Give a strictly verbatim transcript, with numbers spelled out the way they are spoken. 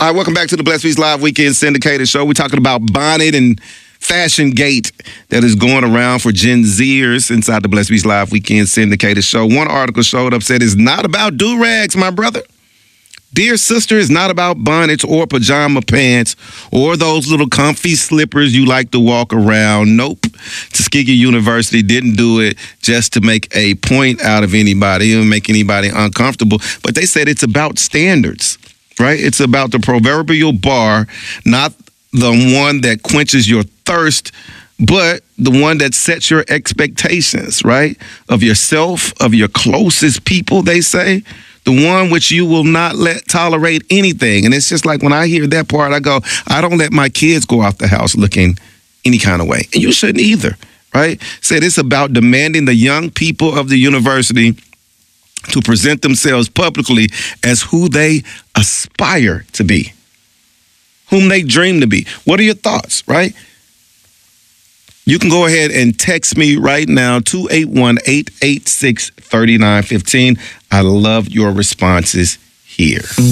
All right, welcome back to the Blessed Beast Live Weekend Syndicated Show. We're talking about Bonnet and Fashion Gate that is going around for Gen Zers inside the Blessed Beast Live Weekend Syndicated Show. One article showed up, said it's not about do-rags, my brother. Dear sister, it's not about bonnets or pajama pants or those little comfy slippers you like to walk around. Nope. Tuskegee University didn't do it just to make a point out of anybody and make anybody uncomfortable, but they said it's about standards, right? It's about the proverbial bar, not the one that quenches your thirst, but the one that sets your expectations, right? Of yourself, of your closest people, they say. The one which you will not let tolerate anything. And it's just like when I hear that part, I go, I don't let my kids go out the house looking any kind of way. And you shouldn't either, right? Said it's about demanding the young people of the university to present themselves publicly as who they aspire to be, whom they dream to be. What are your thoughts, right? You can go ahead and text me right now, two eight one, eight eight six, three nine one five. I love your responses here.